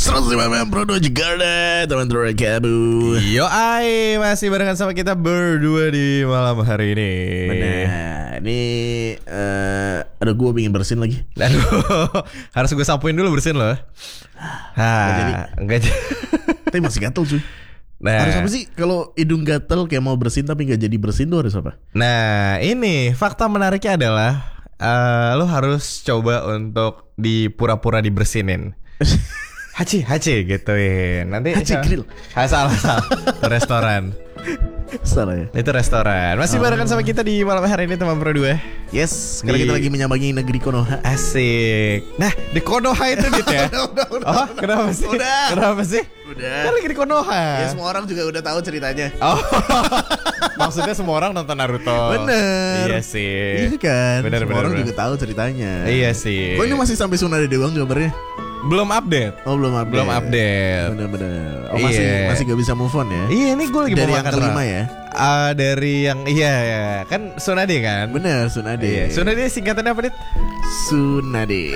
105 Pro 2 Jakarta, teman-teman Kabu. Yo ay, masih barengan sama kita berdua di malam hari ini. Benar. Ini ada gue pengen bersin lagi. Aduh, harus gue sapuin dulu bersin loh. Enggak jadi. Tapi masih gatel cuy. Nah, harus apa sih kalau hidung gatel kayak mau bersin tapi gak jadi bersin tuh harus apa? Nah, ini fakta menariknya adalah lo harus coba untuk pura-pura dibersinin. Haci gituin. Nanti Haci grill. Salah. Restoran. Salah ya. Itu restoran. Masih barengan sama kita di malam hari ini teman Pro 2. Yes, sekarang kita lagi menyambangi negeri Konoha. Asik. Nah, di Konoha itu Dit ya. Udah. Oh, kenapa sih? Kenapa sih? Udah. Kan lagi di Konoha. Ya semua orang juga udah tahu ceritanya. Oh. Maksudnya semua orang nonton Naruto. Bener. Iya sih. Iya kan. Bener, semua orang bener. juga tahu ceritanya. Iya sih. Kok ini masih sampai Tsunade doang gambarnya? Belum update. Oh belum update. Bener-bener. Oh masih gak bisa move on ya? Iya, ini gue lagi dari mau yang makan kelima Ra. ya? Dari yang iya kan Tsunade kan? Bener Tsunade. Iya. Tsunade singkatannya apa Dit? Tsunade.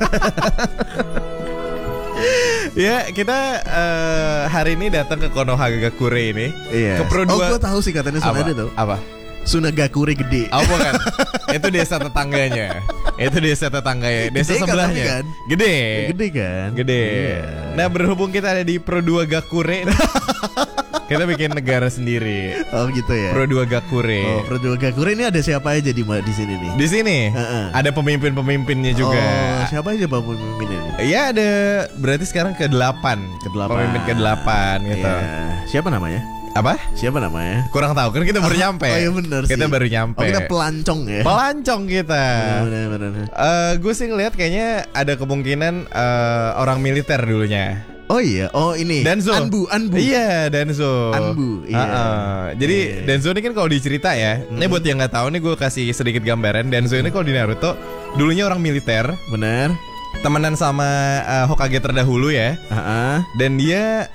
Ya kita hari ini datang ke Konohagakure ini. Iya. Ke Pro 2. Oh gue tahu sih katanya Tsunade tuh. Apa? Sunagakure gede. Oh bukan. Itu desa tetangganya. Desa Gede sebelahnya kan? Gede. Gede kan? Gede. Iya. Nah berhubung kita ada di Pro 2 Gakure, kita bikin negara sendiri. Oh gitu ya. Pro 2 Gakure. Oh Pro 2 Gakure ini ada siapa aja di sini nih? Di sini ada pemimpinnya juga. Oh, siapa aja pemimpinnya nih? Iya ada. Berarti sekarang ke-8. Pemimpin ke-8 gitu. Iya. Siapa namanya? Apa? Siapa namanya? Kurang tahu kan kita baru nyampe. Oh iya bener sih. Kita baru nyampe. Oh kita pelancong ya. Pelancong kita. Bener. Gue sih ngeliat kayaknya ada kemungkinan orang militer dulunya. Oh iya. Oh ini Danzo. Anbu. Iya Danzo. Anbu. Iya. Jadi Danzo ini kan kalau dicerita ya. Ini buat yang nggak tahu nih gue kasih sedikit gambaran. Danzo ini kalau di Naruto dulunya orang militer. Bener. Temenan sama Hokage terdahulu ya. Dan dia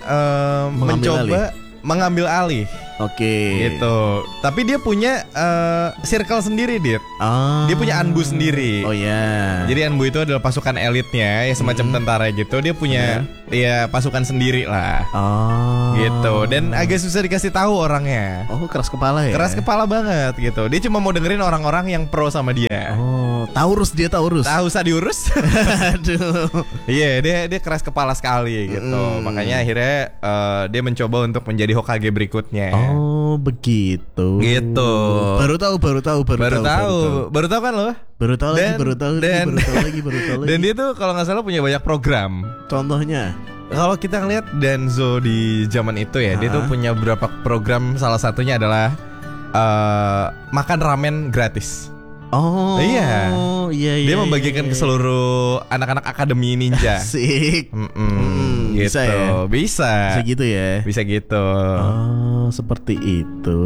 mengambil alih. Oke. Gitu. Tapi dia punya circle sendiri, Dit. Dia punya Anbu sendiri. Oh ya. Jadi Anbu itu adalah pasukan elitnya, ya semacam tentara gitu. Dia punya ya pasukan sendiri lah. Oh. Gitu. Dan agak susah dikasih tahu orangnya. Oh, keras kepala ya. Keras kepala banget gitu. Dia cuma mau dengerin orang-orang yang pro sama dia. Oh, Taurus. Tahu usah diurus. Aduh. Iya, dia keras kepala sekali gitu. Makanya akhirnya dia mencoba untuk menjadi Hokage berikutnya. Oh begitu. Gitu. Baru tahu kan lo? Baru tahu lagi. Dan dia tuh kalau nggak salah punya banyak program. Contohnya, kalau kita ngeliat Danzo di zaman itu ya, dia tuh punya beberapa program. Salah satunya adalah makan ramen gratis. Oh iya. Dia membagikan iya. ke seluruh anak-anak akademi ninja. Asik. Gitu. Bisa ya? Bisa gitu ya. Bisa gitu. Oh seperti itu.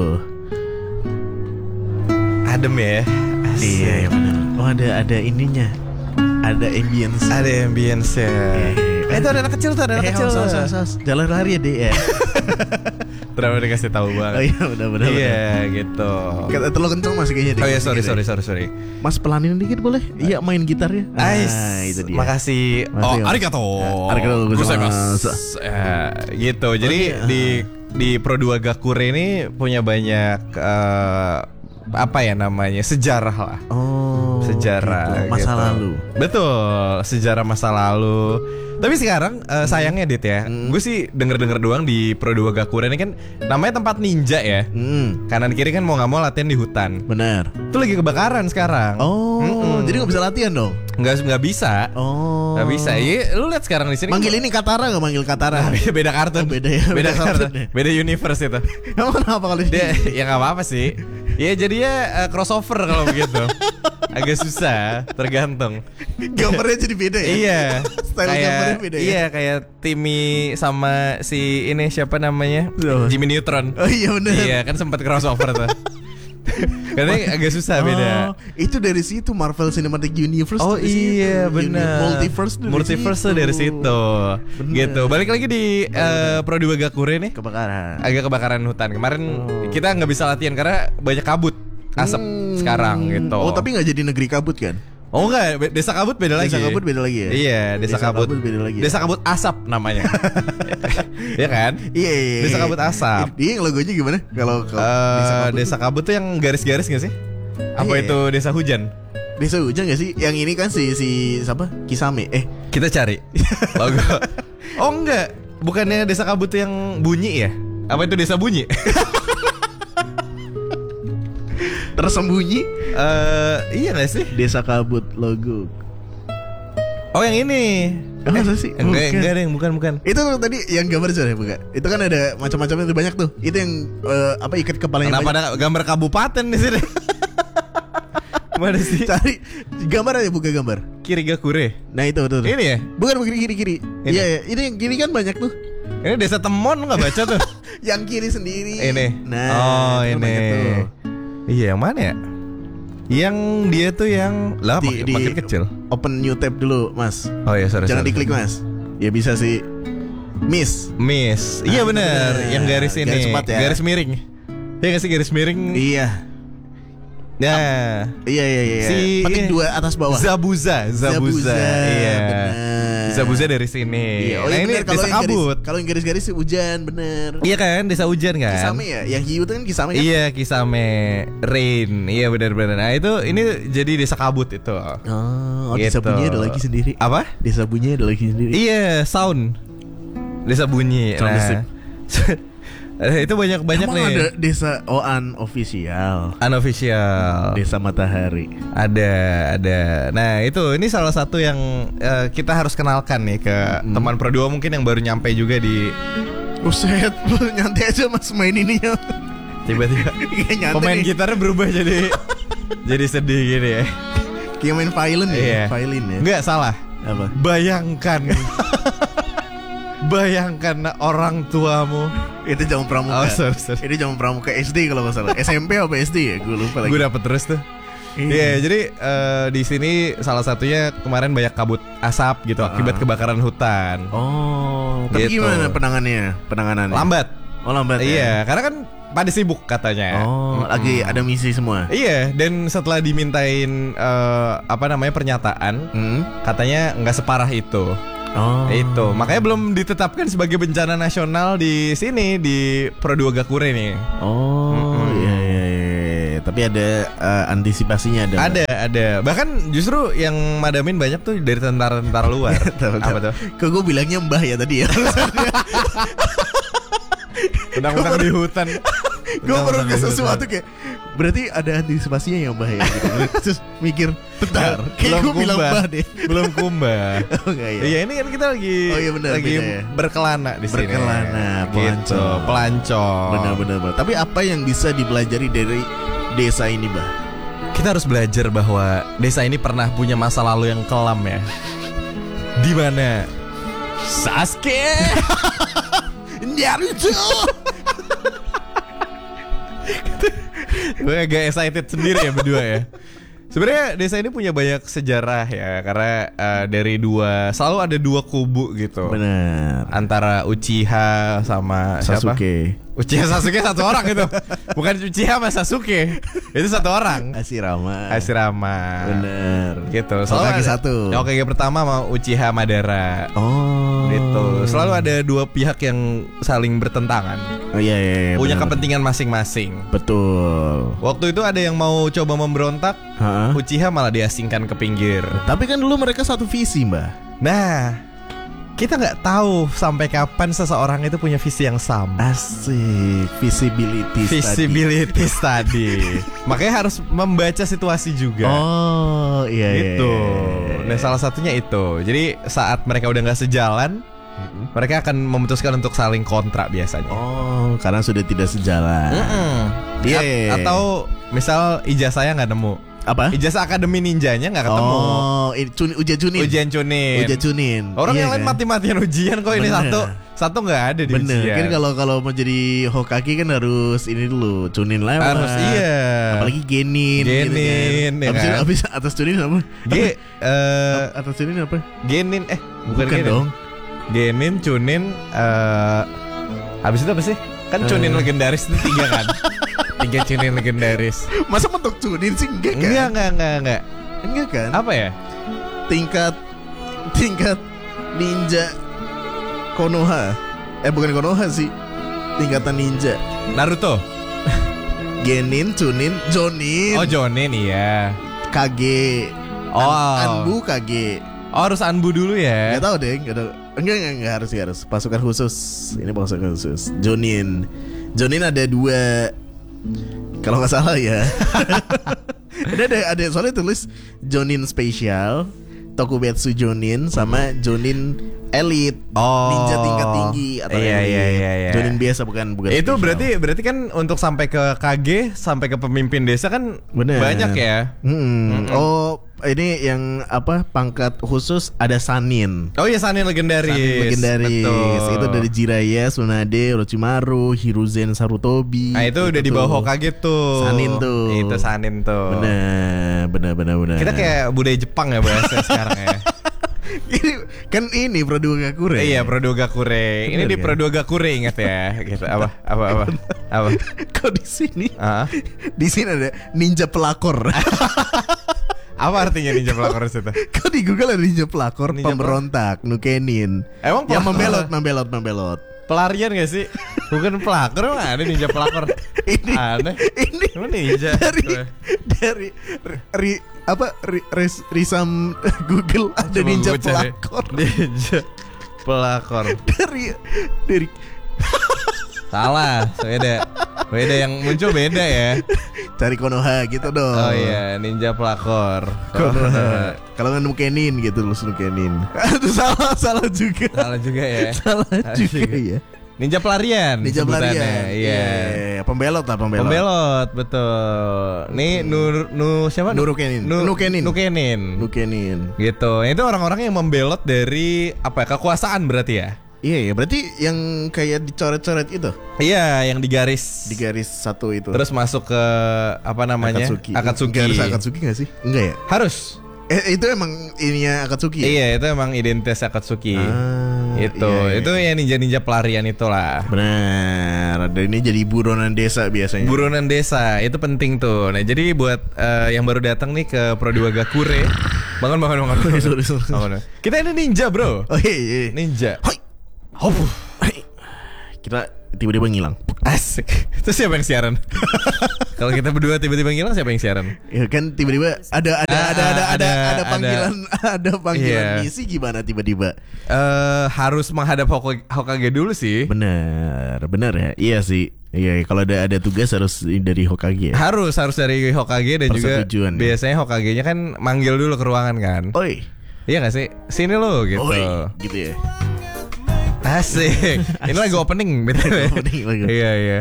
Adem ya. Iya benar. Oh ada ininya. Ada ambience. Ya. Itu ada anak kecil tuh, Jalan lari ya deh ya. Terlalu dikasih tahu banget. Oh iya benar. Iya gitu. Terlalu kenceng masih kayaknya deh. Oh iya sorry. Mas pelanin dikit boleh? Iya main gitarnya. Itu dia. Makasih. Arigato. Gozaimasu. Gitu. Jadi di Pro 2 Gakure ini punya banyak apa ya namanya, sejarah lah. Sejarah gitu. Masa lalu. Betul, sejarah masa lalu. Tapi sekarang sayangnya Dit ya, gue sih denger doang di Pro 2 Gakure ini kan namanya tempat ninja ya. Kanan kiri kan mau nggak mau latihan di hutan. Benar. Itu lagi kebakaran sekarang. Jadi nggak bisa latihan dong? Nggak bisa. Nggak bisa. Iya, lu lihat sekarang di sini. Manggil ini Katara nggak manggil Katara? Beda kartun. Beda ya. Beda kartun. Beda universe itu. Emang kenapa kalau dia? Ya nggak apa-apa sih. Ya jadinya crossover kalau begitu. Agak susah, tergantung. Gambarnya jadi beda ya? Iya. Style gambarnya beda ya? Iya, kayak Timmy sama si ini siapa namanya? Jimmy Neutron. Oh iya benar. Iya, kan sempat crossover tuh. Katanya agak susah beda. Itu dari situ Marvel Cinematic Universe. Oh iya benar. Multiverse tuh dari situ. Gitu. Balik lagi di Pro 2 Gakure nih. Agak kebakaran hutan. Kemarin kita nggak bisa latihan karena banyak kabut, asap sekarang gitu. Oh tapi nggak jadi negeri kabut kan? Oh enggak, Desa Kabut beda lagi. Desa Kabut beda lagi ya? Iya, Desa Kabut beda lagi. Desa Kabut Asap namanya. Iya kan? Iya. Desa Kabut Asap. Dia yang logonya gimana? Kalau Desa Kabut tuh yang garis-garis gak sih? Apa Iya. itu Desa Hujan? Desa Hujan gak sih? Yang ini kan si siapa? Kisame. Kita cari logo. Oh enggak, bukannya Desa Kabut yang bunyi ya? Apa itu Desa Bunyi? Tersembunyi. Iya gak sih? Desa Kabut logo. Oh yang ini. Masa sih? Enggak deh, bukan. Itu tadi yang gambar ya bukan? Itu kan ada macam-macamnya tuh, banyak tuh. Itu yang ikat kepalanya. Kenapa ada gambar kabupaten di sini? Mana sih? Cari gambar aja, buka gambar. Kiri Gakure. Nah itu tuh. Ini ya? Bukan kiri. Ini? Iya, ini yang kiri kan banyak tuh. Ini Desa Temon, lu gak baca tuh? Yang kiri sendiri. Ini. Nah, oh itu ini. banyak tuh. Iya yang mana ya? Yang dia tuh yang lah makin kecil. Open new tab dulu, Mas. Oh iya, sorry. Jangan diklik, Mas. Ya bisa sih. Miss. Iya benar. Yang garis ini. Garis cepat ya. Garis miring. Iya gak sih garis miring? Iya. Nah. Iya. Si Petik dua atas bawah. Zabuza. Iya. Benar. Zabuza dari sini. Iya, Nah ini bener, Desa Kabut. Kalau yang garis-garis hujan, bener. Iya kan, Desa Hujan kan? Kisame ya? Yang hiu itu kan Kisame kan? Iya, Kisame, Rain. Iya benar-benar. Nah itu ini jadi Desa Kabut itu. Oh, Gitu. Desa Bunyi ada lagi sendiri. Apa? Desa Bunyi ada lagi sendiri. Iya, sound. Desa Bunyi. Sound listrik. Itu banyak Emang nih. ada desa unofficial. Unofficial. Desa Matahari. Ada. Nah ini salah satu yang kita harus kenalkan nih ke teman Pro 2 mungkin yang baru nyampe juga di. Buset, nyantai aja Mas main ini ya. Tiba-tiba Nyantai pemain nih. gitarnya berubah jadi sedih gini ya. Kayak main violin ya. Iya. Violin ya. Enggak salah. Apa? Bayangkan orang tuamu. Itu Jamu Pramuka. Oh, sorry. Ini Jamu Pramuka SD kalau nggak salah. SMP apa SD ya? Gue lupa lagi. Gue dapet terus tuh. Iya, jadi di sini salah satunya kemarin banyak kabut asap gitu akibat kebakaran hutan. Oh, tapi Gitu. gimana penanganannya? Lambat. Oh, lambat ya. Iya, karena kan pada sibuk katanya. Oh, lagi ada misi semua. Iya, dan setelah dimintain pernyataan, katanya nggak separah itu. Oh. Itu makanya belum ditetapkan sebagai bencana nasional di sini di Pro 2 Gakure nih. Oh, iya. Tapi ada antisipasinya ada. Ada. Bahkan justru yang madamin banyak tuh dari tentara-tentara luar. Apa tuh? Kok gue bilangnya mbah ya tadi ya? Undang-undang di hutan. Gue baru ke sesuatu kayak berarti ada antisipasinya ya mbah ya gitu. Terus mikir bentar, kayak gue bilang mbah deh. Belum kumbah. Oh enggak ya. Iya ini kan kita lagi bener, lagi beda ya. berkelana di sini. Berkelana, gitu, pelancong. Benar. Tapi apa yang bisa dipelajari dari desa ini, Mbah? Kita harus belajar bahwa desa ini pernah punya masa lalu yang kelam ya. Di mana Sasuke Naruto. Gue agak excited sendiri ya berdua ya. Sebenarnya desa ini punya banyak sejarah ya, karena selalu ada dua kubu gitu. Benar. Antara Uchiha sama siapa? Sasuke. Uchiha Sasuke satu orang itu. Bukan Uchiha sama Sasuke. Itu satu orang. Hashirama. Bener. Gitu. Hokage satu. Hokage pertama sama Uchiha Madara. Oh. Gitu. Selalu ada dua pihak yang saling bertentangan. Oh iya. Punya benar. kepentingan masing-masing. Betul. Waktu itu ada yang mau coba memberontak. Hah? Uchiha malah diasingkan ke pinggir. Tapi kan dulu mereka satu visi, Mbah. Nah, kita nggak tahu sampai kapan seseorang itu punya visi yang sama. Asik. Visibility Study. Makanya harus membaca situasi juga. Oh iya. Itu. Nah, salah satunya itu. Jadi saat mereka udah nggak sejalan, mereka akan memutuskan untuk saling kontrak biasanya. Oh, karena sudah tidak sejalan. Iya. Atau misal ijazahnya nggak nemu. Apa? Ijazah akademi ninjanya nggak ketemu. Oh, ujian cunin. Ujian cunin. Orang yang lain kan? mati-matian ujian kok. Ini satu nggak ada di Bener. ujian. Kan kalau mau jadi Hokage kan harus ini dulu cunin lewat. Harus iya. Apalagi genin. Genin, gitu kan. ya kan? Abis atas cunin apa? Atas cunin apa? Genin bukan genin dong. Genin, cunin, habis itu apa sih? Kan cunin legendaris itu 3 kan. 3 cunin legendaris. Masa mentok cunin sih enggak kan? Enggak. Enggak kan? Apa ya? Tingkat ninja Konoha. Bukan Konoha sih. Tingkatan ninja. Naruto. Genin, Chunin, Jonin. Oh, Jonin iya. Kage. Anbu Kage. Oh, harus Anbu dulu ya. Gak tau deh, Enggak harus pasukan khusus. Ini pasukan khusus. Jonin ada 2. Kalau nggak salah ya. ada soalnya tulis Jonin Special, Tokubetsu Jonin sama Jonin Elite. Ninja tingkat tinggi atau iya. Jonin biasa bukan itu special. berarti kan untuk sampai ke KG, sampai ke pemimpin desa kan banyak ya. Oh, ini yang pangkat khusus ada Sanin. Oh iya, Sanin legendaris. Betul. Itu dari Jiraiya, Tsunade, Orochimaru, Hiruzen, Sarutobi. Nah, itu udah di bawah Hokage tuh. Sanin tuh. Itu Sanin tuh. Benar. Kita kayak budaya Jepang ya bahasanya sekarang ya. Ini Pro2 Gakure. Iya, Pro2 Gakure. Ini di kan? Pro2 Gakure, ingat ya. Gitu. Apa? Kok di sini? Di sini ada ninja pelakor. Apa artinya ninja pelakor itu? Kok di Google ada ninja pelakor, pemberontak, nukenin. Emang yang membelot. Pelarian gak sih? Bukan pelakor, emang ada ninja pelakor. Ini aneh. Ini ninja. Dari Risam Google ada ninja pelakor. Ninja pelakor. Dari salah, beda yang muncul beda ya. Cari Konoha gitu dong. Oh iya, ninja pelakor. Konoha. Kalau nggak nukenin gitu, lu nukenin. Aduh, salah juga. Salah juga ya. Salah juga ya. Ninja pelarian. Iya. Pembelot, betul. Nih siapa? Nukenin. Gitu. Itu orang-orang yang membelot dari kekuasaan berarti ya. Iya, berarti yang kayak dicoret-coret itu. Iya, yang digaris satu itu. Terus masuk ke Akatsuki. Harus Akatsuki gak sih? Enggak ya? Harus. Itu emang ininya Akatsuki ya? Iya, itu emang identitas Akatsuki. Itu ya ninja pelarian itulah. Benar. Dan ini jadi buronan desa biasanya. Buronan desa itu penting tuh. Nah, jadi buat yang baru datang nih ke Pro2 Gakure, bangun. Sorry. Kita ini ninja, bro. Oh iya. Ninja. Kita tiba-tiba ngilang. Asik. Itu siapa yang siaran? Kalau kita berdua tiba-tiba ngilang, siapa yang siaran? Ya kan tiba-tiba ada panggilan misi gimana tiba-tiba? Harus menghadap Hokage dulu sih. Benar ya. Iya sih. Iya, kalau ada tugas harus dari Hokage ya? Harus dari Hokage dan juga ya? biasanya Hokage-nya kan manggil dulu ke ruangan kan. Oi. Iya gak sih? Sini lo gitu. Oi, gitu ya. Asik. Ini lagu opening betul. Iya.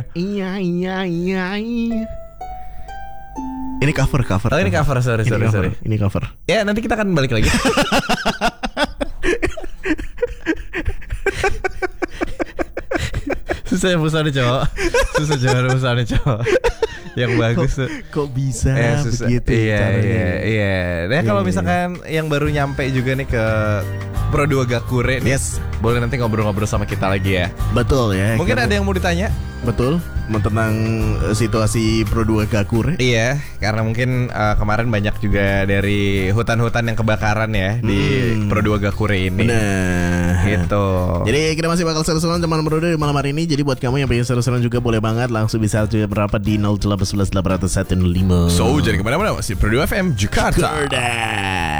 Ini cover. Oh, ini cover. Sorry. Ini cover. Ya, nanti kita akan balik lagi. Susah busanya cowok. Yang bagus tuh. Kok bisa begitu? Iya. Nah, kalau misalkan yang baru nyampe juga nih ke Pro2 Gakure nih, boleh nanti ngobrol-ngobrol sama kita lagi ya. Betul ya. Mungkin ada yang mau ditanya? Betul. Tentang situasi Pro2 Gakure. Iya, karena mungkin kemarin banyak juga dari hutan-hutan yang kebakaran ya di Pro2 Gakure ini. Benar. Gitu. Jadi kita masih bakal seru-seruan teman Pro2 di malam hari ini. Jadi buat kamu yang pengen seru-seruan juga boleh banget langsung bisa berapa di 0811 801 5. So, jadi kemana-mana masih Pro2 FM Jakarta.